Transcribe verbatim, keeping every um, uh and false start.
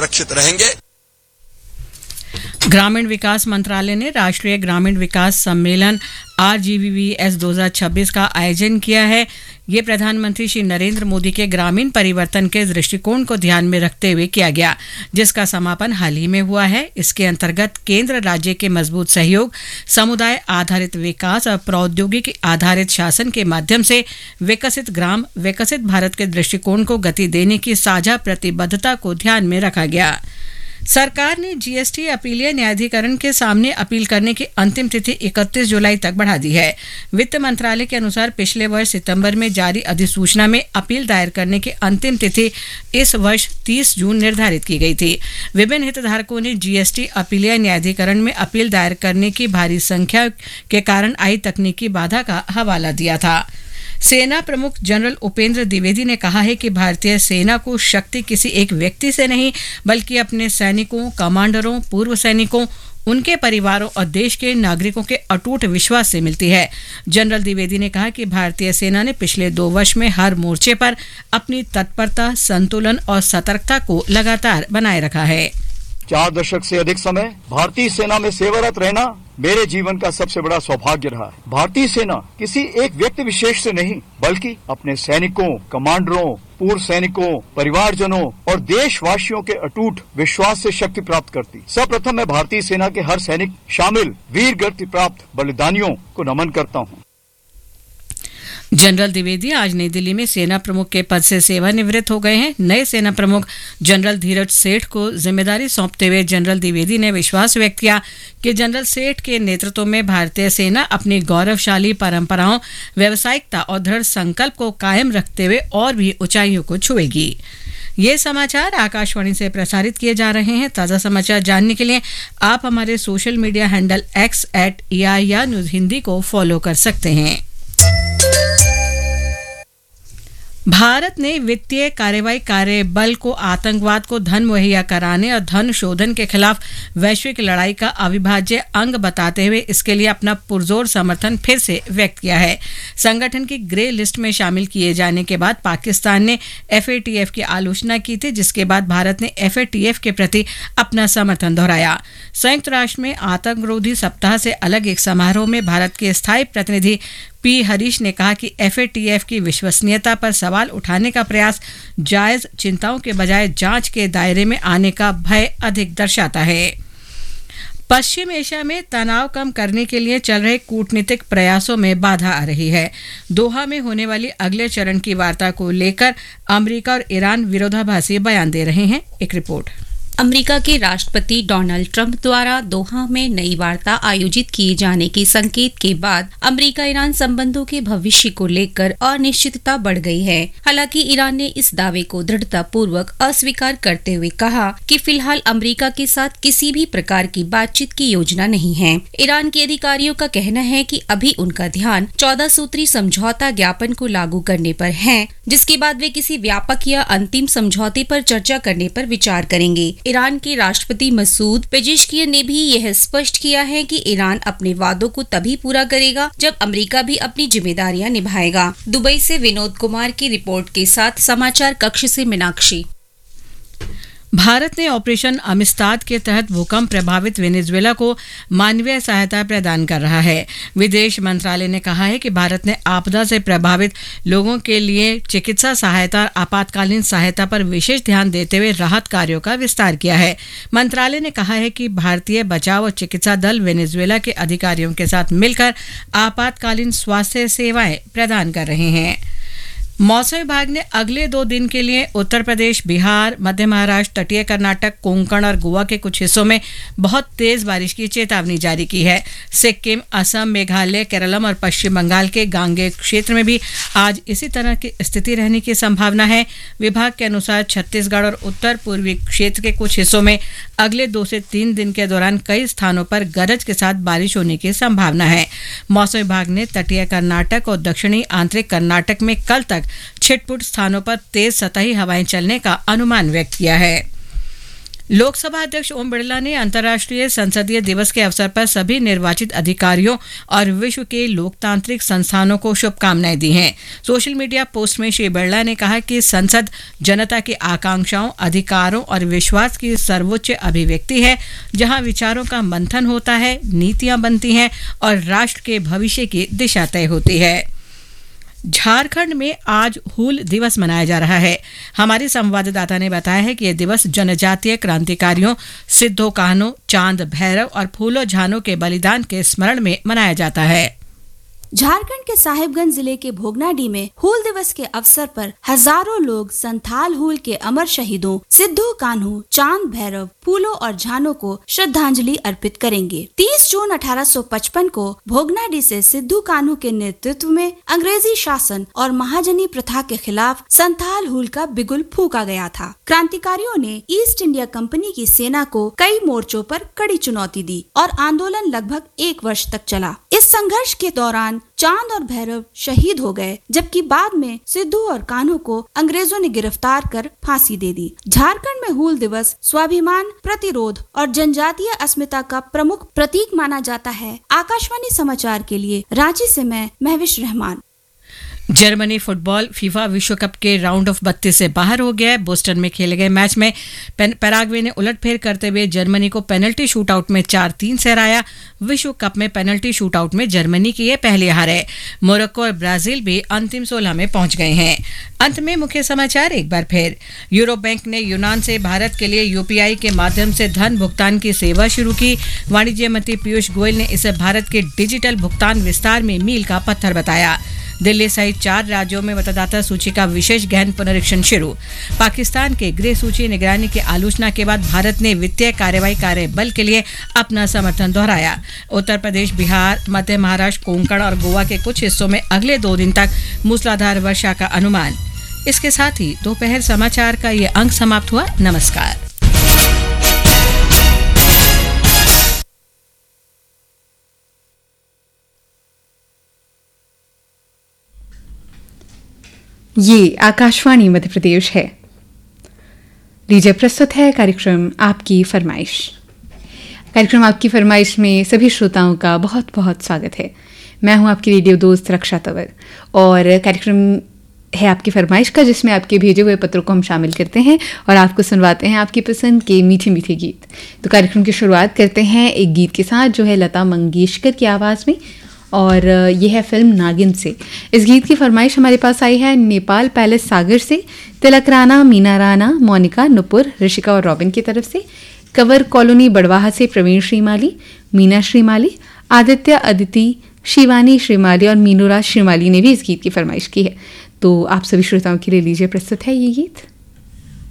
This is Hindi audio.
सुरक्षित रहेंगे। ग्रामीण विकास मंत्रालय ने राष्ट्रीय ग्रामीण विकास सम्मेलन R G we V S दो हज़ार छब्बीस का आयोजन किया है। ये प्रधानमंत्री श्री नरेंद्र मोदी के ग्रामीण परिवर्तन के दृष्टिकोण को ध्यान में रखते हुए किया गया, जिसका समापन हाल ही में हुआ है। इसके अंतर्गत केंद्र राज्य के मजबूत सहयोग, समुदाय आधारित विकास और प्रौद्योगिकी आधारित शासन के माध्यम से विकसित ग्राम विकसित भारत के दृष्टिकोण को गति देने की साझा प्रतिबद्धता को ध्यान में रखा गया। सरकार ने जी एस टी अपीलीय न्यायाधिकरण के सामने अपील करने की अंतिम तिथि इकतीस जुलाई तक बढ़ा दी है। वित्त मंत्रालय के अनुसार पिछले वर्ष सितंबर में जारी अधिसूचना में अपील दायर करने की अंतिम तिथि इस वर्ष तीस जून निर्धारित की गई थी। विभिन्न हितधारकों ने जी एस टी अपीलीय न्यायाधिकरण में अपील दायर करने की भारी संख्या के कारण आई तकनीकी बाधा का हवाला दिया था। सेना प्रमुख जनरल उपेंद्र द्विवेदी ने कहा है कि भारतीय सेना को शक्ति किसी एक व्यक्ति से नहीं, बल्कि अपने सैनिकों, कमांडरों, पूर्व सैनिकों, उनके परिवारों और देश के नागरिकों के अटूट विश्वास से मिलती है। जनरल द्विवेदी ने कहा कि भारतीय सेना ने पिछले दो वर्ष में हर मोर्चे पर अपनी तत्परता, संतुलन और सतर्कता को लगातार बनाए रखा है। चार दशक से अधिक समय भारतीय सेना में सेवारत रहना मेरे जीवन का सबसे बड़ा सौभाग्य रहा है। भारतीय सेना किसी एक व्यक्ति विशेष से नहीं, बल्कि अपने सैनिकों, कमांडरों, पूर्व सैनिकों, परिवारजनों और देशवासियों के अटूट विश्वास से शक्ति प्राप्त करती। सर्वप्रथम मैं भारतीय सेना के हर सैनिक शामिल वीर गति प्राप्त बलिदानियों को नमन करता हूँ। जनरल द्विवेदी आज नई दिल्ली में सेना प्रमुख के पद से सेवानिवृत्त हो गए हैं। नए सेना प्रमुख जनरल धीरज सेठ को जिम्मेदारी सौंपते हुए जनरल द्विवेदी ने विश्वास व्यक्त किया कि जनरल सेठ के नेतृत्व में भारतीय सेना अपनी गौरवशाली परंपराओं, व्यावसायिकता और दृढ़ संकल्प को कायम रखते हुए और भी ऊंचाइयों को छुएगी। ये समाचार आकाशवाणी से प्रसारित किए जा रहे हैं। ताज़ा समाचार जानने के लिए आप हमारे social media handle x eight A I R news Hindi को फॉलो कर सकते हैं। भारत ने वित्तीय कार्रवाई कार्य बल को आतंकवाद को धन मुहैया कराने और धन शोधन के खिलाफ वैश्विक लड़ाई का अविभाज्य अंग बताते हुए इसके लिए अपना पुरजोर समर्थन फिर से व्यक्त किया है। संगठन की ग्रे लिस्ट में शामिल किए जाने के बाद पाकिस्तान ने एफ ए टी एफ की आलोचना की थी, जिसके बाद भारत ने एफ ए टी एफ के प्रति अपना समर्थन दोहराया। संयुक्त राष्ट्र में आतंकरोधी सप्ताह से अलग एक समारोह में भारत के स्थायी प्रतिनिधि पी हरीश ने कहा कि एफ ए टी एफ की विश्वसनीयता पर सवाल उठाने का प्रयास जायज चिंताओं के बजाय जांच के दायरे में आने का भय अधिक दर्शाता है। पश्चिम एशिया में तनाव कम करने के लिए चल रहे कूटनीतिक प्रयासों में बाधा आ रही है। दोहा में होने वाली अगले चरण की वार्ता को लेकर अमेरिका और ईरान विरोधाभासी बयान दे रहे हैं। एक रिपोर्ट। अमेरिका के राष्ट्रपति डोनाल्ड ट्रंप द्वारा दोहा में नई वार्ता आयोजित किए जाने के संकेत के बाद अमेरिका ईरान संबंधों के भविष्य को लेकर अनिश्चितता बढ़ गई है। हालांकि ईरान ने इस दावे को दृढ़ता पूर्वक अस्वीकार करते हुए कहा कि फिलहाल अमेरिका के साथ किसी भी प्रकार की बातचीत की योजना नहीं है। ईरान के अधिकारियों का कहना है कि अभी उनका ध्यान चौदह सूत्री समझौता ज्ञापन को लागू करने पर है, जिसके बाद वे किसी व्यापक या अंतिम समझौते पर चर्चा करने पर विचार करेंगे। ईरान के राष्ट्रपति मसूद पेजेश्कियन ने भी यह स्पष्ट किया है कि ईरान अपने वादों को तभी पूरा करेगा जब अमेरिका भी अपनी जिम्मेदारियां निभाएगा। दुबई से विनोद कुमार की रिपोर्ट के साथ समाचार कक्ष से मीनाक्षी। भारत ने ऑपरेशन अमिस्ताद के तहत भूकंप प्रभावित वेनेजुएला को मानवीय सहायता प्रदान कर रहा है। विदेश मंत्रालय ने कहा है कि भारत ने आपदा से प्रभावित लोगों के लिए चिकित्सा सहायता और आपातकालीन सहायता पर विशेष ध्यान देते हुए राहत कार्यों का विस्तार किया है। मंत्रालय ने कहा है कि भारतीय बचाव और चिकित्सा दल वेनेजुएला के अधिकारियों के साथ मिलकर आपातकालीन स्वास्थ्य सेवाएं प्रदान कर रहे हैं। मौसम विभाग ने अगले दो दिन के लिए उत्तर प्रदेश, बिहार, मध्य महाराष्ट्र, तटीय कर्नाटक, कोंकण और गोवा के कुछ हिस्सों में बहुत तेज बारिश की चेतावनी जारी की है। सिक्किम, असम, मेघालय, केरलम और पश्चिम बंगाल के गांगेय क्षेत्र में भी आज इसी तरह की स्थिति रहने की संभावना है। विभाग के अनुसार छत्तीसगढ़ और उत्तर पूर्वी क्षेत्र के कुछ हिस्सों में अगले दो से तीन दिन के दौरान कई स्थानों पर गरज के साथ बारिश होने की संभावना है। मौसम विभाग ने तटीय कर्नाटक और दक्षिणी आंतरिक कर्नाटक में कल तक छिटपुट स्थानों पर तेज सतही हवाएं चलने का अनुमान व्यक्त किया है। लोकसभा अध्यक्ष ओम बिरला ने अंतर्राष्ट्रीय संसदीय दिवस के अवसर पर सभी निर्वाचित अधिकारियों और विश्व के लोकतांत्रिक संस्थानों को शुभकामनाएं दी हैं। सोशल मीडिया पोस्ट में श्री बिरला ने कहा कि संसद जनता की आकांक्षाओं, अधिकारों और विश्वास की सर्वोच्च अभिव्यक्ति है, जहां विचारों का मंथन होता है, नीतियां बनती हैं और राष्ट्र के भविष्य की दिशा तय होती है। झारखंड में आज हूल दिवस मनाया जा रहा है। हमारे संवाददाता ने बताया है कि यह दिवस जनजातीय क्रांतिकारियों सिद्धो कान्हू, चांद भैरव और फूलो झानो के बलिदान के स्मरण में मनाया जाता है। झारखंड के साहिबगंज जिले के भोगनाडीह में हूल दिवस के अवसर पर हजारों लोग संथाल हूल के अमर शहीदों सिद्धो कान्हू, चांद भैरव, फूलो और झानो को श्रद्धांजलि अर्पित करेंगे। तीस जून अठारह सौ पचपन को भोगनाडीह से सिद्धो कान्हू के नेतृत्व में अंग्रेजी शासन और महाजनी प्रथा के खिलाफ संथाल हूल का बिगुल फूंका गया था। क्रांतिकारियों ने ईस्ट इंडिया कंपनी की सेना को कई मोर्चों पर कड़ी चुनौती दी और आंदोलन लगभग एक वर्ष तक चला। इस संघर्ष के दौरान चांद और भैरव शहीद हो गए, जबकि बाद में सिद्धू और कान्हू को अंग्रेजों ने गिरफ्तार कर फांसी दे दी। झारखंड में हूल दिवस स्वाभिमान, प्रतिरोध और जनजातीय अस्मिता का प्रमुख प्रतीक माना जाता है। आकाशवाणी समाचार के लिए रांची से मैं Mahwish Rahman. Germany football FIFA विश्व कप के राउंड ऑफ बत्तीस से बाहर हो गया है। बोस्टन में खेले गए मैच में पैराग्वे ने उलटफेर करते हुए जर्मनी को पेनल्टी शूटआउट में चार तीन से हराया। विश्व कप में पेनल्टी शूटआउट में जर्मनी की ये पहली हार है। मोरक्को और ब्राजील भी अंतिम सोलह में पहुंच गए हैं। अंत में मुख्य समाचार एक बार फिर। यूरो बैंक ने यूनान से भारत के लिए यूपीआई के माध्यम से धन भुगतान की सेवा शुरू की। वाणिज्य मंत्री पीयूष गोयल ने इसे भारत के डिजिटल भुगतान विस्तार में मील का पत्थर बताया। दिल्ली सहित चार राज्यों में मतदाता सूची का विशेष गहन पुनरीक्षण शुरू। पाकिस्तान के गृह सूची निगरानी की आलोचना के बाद भारत ने वित्तीय कार्रवाई कार्य बल के लिए अपना समर्थन दोहराया। उत्तर प्रदेश, बिहार, मध्य महाराष्ट्र, कोंकण और गोवा के कुछ हिस्सों में अगले दो दिन तक मूसलाधार वर्षा का अनुमान। इसके साथ ही दोपहर समाचार का ये अंक समाप्त हुआ। नमस्कार। ये आकाशवाणी मध्य प्रदेश है। लीजिए प्रस्तुत है कार्यक्रम आपकी फरमाइश। कार्यक्रम आपकी फरमाइश में सभी श्रोताओं का बहुत बहुत स्वागत है। मैं हूं आपकी रेडियो दोस्त रक्षा तंवर और कार्यक्रम है आपकी फरमाइश का, जिसमें आपके भेजे हुए पत्रों को हम शामिल करते हैं और आपको सुनवाते हैं आपकी पसंद के मीठे मीठे गीत। तो कार्यक्रम की शुरुआत करते हैं एक गीत के साथ जो है लता मंगेशकर की आवाज़ में, और यह है फिल्म नागिन से। इस गीत की फरमाइश हमारे पास आई है नेपाल पैलेस सागर से तिलक राणा, मीना राणा, मोनिका, नुपुर, ऋषिका और रॉबिन की तरफ से। कवर कॉलोनी बड़वाहा से प्रवीण श्रीमाली, मीना श्रीमाली, आदित्य अदिति, शिवानी श्रीमाली और मीनूराज श्रीमाली ने भी इस गीत की फरमाइश की है। तो आप सभी श्रोताओं के लिए लीजिए प्रस्तुत है ये गीत।